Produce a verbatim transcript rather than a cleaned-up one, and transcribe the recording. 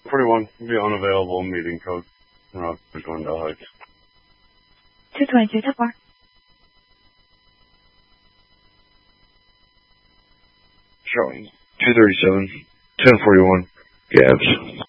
forty-one, be unavailable, meeting code. Route Glendale Heights. two twenty-two, ten four. Showing two thirty-seven, ten forty-one, Gabs.